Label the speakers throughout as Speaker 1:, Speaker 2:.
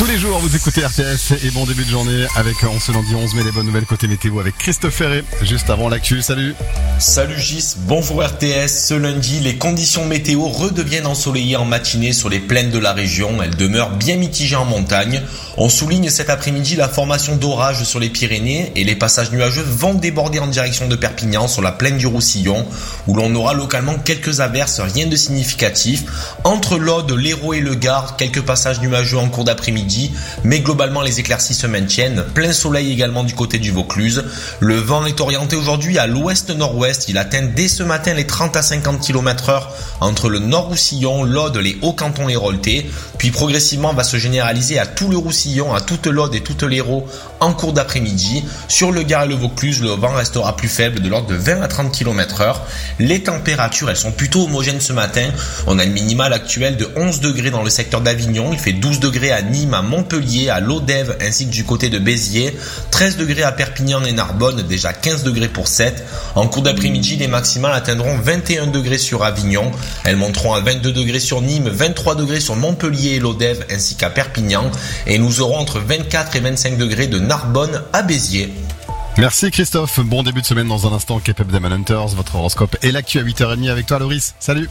Speaker 1: Tous les jours, vous écoutez RTS et bon début de journée avec, on se lundi 11 mai, les bonnes nouvelles côté météo avec Christophe Ferré, juste avant l'actu. Salut.
Speaker 2: Salut Gis, bonjour RTS. Ce lundi, les conditions météo redeviennent ensoleillées en matinée sur les plaines de la région. Elles demeurent bien mitigées en montagne. On souligne cet après-midi la formation d'orages sur les Pyrénées et les passages nuageux vont déborder en direction de Perpignan sur la plaine du Roussillon où l'on aura localement quelques averses, rien de significatif. Entre l'Aude, l'Hérault et le Gard, quelques passages nuageux en cours d'après-midi, mais globalement les éclaircies se maintiennent. Plein soleil également du côté du Vaucluse. Le vent est orienté aujourd'hui à l'ouest-nord-ouest. Il atteint dès ce matin les 30 à 50 km/h entre le Nord-Roussillon, l'Aude, les Hauts-Cantons et Rolleté. Puis progressivement va se généraliser à tout le Roussillon, à toute l'Aude et toute l'Hérault en cours d'après-midi. Sur le Gard et le Vaucluse, le vent restera plus faible de l'ordre de 20 à 30 km/h. Les températures, elles sont plutôt homogènes ce matin. On a une minimale actuelle de 11 degrés dans le secteur d'Avignon. Il fait 12 degrés à Nîmes, à Montpellier, à Lodève ainsi que du côté de Béziers. 13 degrés à Perpignan et Narbonne, déjà 15 degrés pour 7. En cours d'après-midi, les maximales atteindront 21 degrés sur Avignon. Elles monteront à 22 degrés sur Nîmes, 23 degrés sur Montpellier et Lodève ainsi qu'à Perpignan. Et nous aurons entre 24 et 25 degrés de Narbonne à Béziers.
Speaker 1: Merci Christophe, bon début de semaine dans un instant. Keep Up Diamond Hunters, votre horoscope et l'actu à 8h30 avec toi Loris. Salut.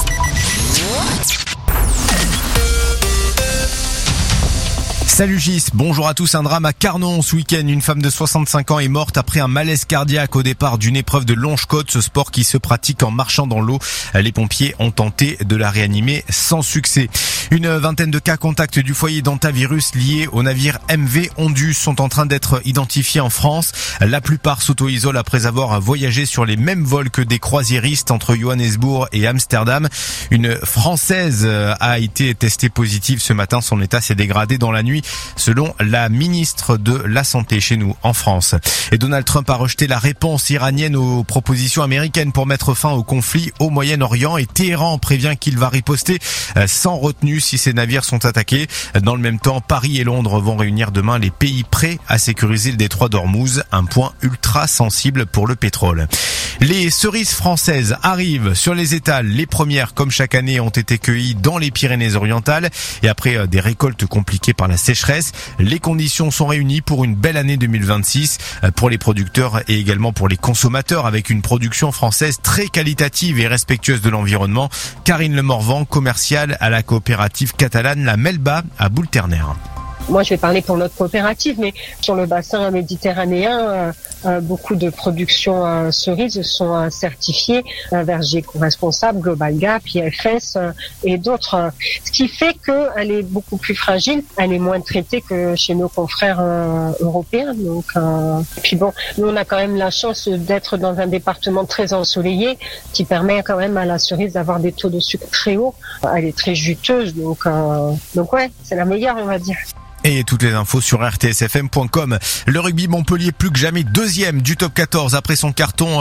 Speaker 3: Salut Gis, bonjour à tous. Un drame à Carnon ce week-end. Une femme de 65 ans est morte après un malaise cardiaque au départ d'une épreuve de longe-côte, ce sport qui se pratique en marchant dans l'eau. Les pompiers ont tenté de la réanimer sans succès. Une vingtaine de cas contacts du foyer d'hantavirus liés au navire MV Ondus sont en train d'être identifiés en France. La plupart s'auto-isolent après avoir voyagé sur les mêmes vols que des croisiéristes entre Johannesburg et Amsterdam. Une Française a été testée positive ce matin. Son état s'est dégradé dans la nuit, selon la ministre de la Santé chez nous en France. Et Donald Trump a rejeté la réponse iranienne aux propositions américaines pour mettre fin au conflit au Moyen-Orient et Téhéran prévient qu'il va riposter sans retenue si ses navires sont attaqués. Dans le même temps, Paris et Londres vont réunir demain les pays prêts à sécuriser le détroit d'Ormuz, un point ultra sensible pour le pétrole. Les cerises françaises arrivent sur les étals. Les premières, comme chaque année, ont été cueillies dans les Pyrénées-Orientales et après des récoltes compliquées par la sécheresse, les conditions sont réunies pour une belle année 2026 pour les producteurs et également pour les consommateurs avec une production française très qualitative et respectueuse de l'environnement. Karine Lemorvan, commerciale à la coopérative catalane La Melba à Boulterner.
Speaker 4: Moi, je vais parler pour notre coopérative, mais sur le bassin méditerranéen, beaucoup de productions cerises sont certifiées verger éco-responsable, Global Gap, IFS et d'autres. Ce qui fait qu'elle est beaucoup plus fragile, elle est moins traitée que chez nos confrères européens. Donc, puis bon, nous on a quand même la chance d'être dans un département très ensoleillé, qui permet quand même à la cerise d'avoir des taux de sucre très hauts. Elle est très juteuse, donc ouais, c'est la meilleure, on va dire.
Speaker 3: Et toutes les infos sur rtsfm.com. Le rugby Montpellier plus que jamais deuxième du top 14 après son carton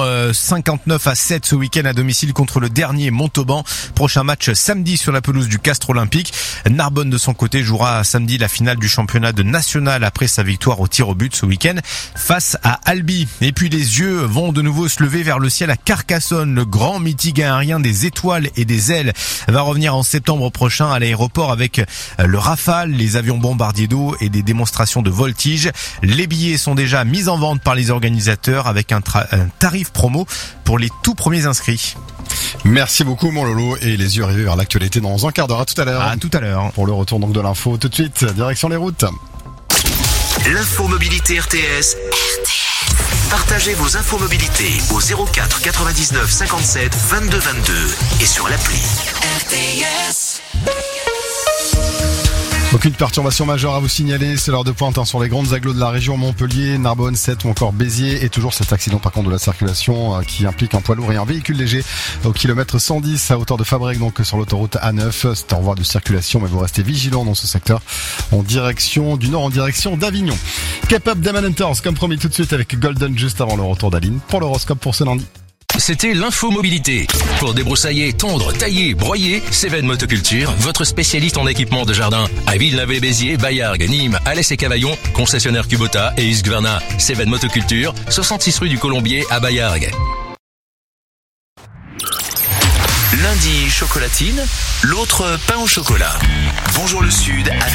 Speaker 3: 59-7 ce week-end à domicile contre le dernier Montauban. Prochain match samedi sur la pelouse du Castres Olympique. Narbonne de son côté jouera samedi la finale du championnat de national après sa victoire au tir au but ce week-end face à Albi. Et puis les yeux vont de nouveau se lever vers le ciel à Carcassonne. Le grand meeting aérien des étoiles et des ailes va revenir en septembre prochain à l'aéroport avec le Rafale, les avions bombardiers d'eau et des démonstrations de voltige. Les billets sont déjà mis en vente par les organisateurs avec un tarif promo pour les tout premiers inscrits.
Speaker 1: Merci beaucoup mon Lolo et les yeux rivés vers l'actualité dans un quart d'heure. À tout à l'heure.
Speaker 3: À tout à l'heure.
Speaker 1: Pour le retour donc de l'info, tout de suite, direction les routes.
Speaker 5: L'info mobilité RTS. Partagez vos infos mobilité au 04 99 57 22 22 et sur l'appli RTS.
Speaker 1: Aucune perturbation majeure à vous signaler, c'est l'heure de pointe sur les grandes agglos de la région, Montpellier, Narbonne, 7 ou encore Béziers. Et toujours cet accident par contre de la circulation qui implique un poids lourd et un véhicule léger au kilomètre 110 à hauteur de Fabrègues, donc sur l'autoroute A9. C'est en voie de circulation, mais vous restez vigilants dans ce secteur en direction du nord, en direction d'Avignon. Keep Up Diamond Hunters, comme promis tout de suite avec Golden juste avant le retour d'Aline pour l'horoscope pour ce lundi.
Speaker 6: C'était l'info mobilité. Pour débroussailler, tondre, tailler, broyer, Cévennes Motoculture, votre spécialiste en équipement de jardin. À Villeneuve-les-Béziers, Baillargues, Nîmes, Alès et Cavaillon, concessionnaire Kubota et Husqvarna. Cévennes Motoculture, 66 rue du Colombier à Baillargues.
Speaker 5: Lundi, chocolatine, l'autre pain au chocolat. Bonjour le Sud avec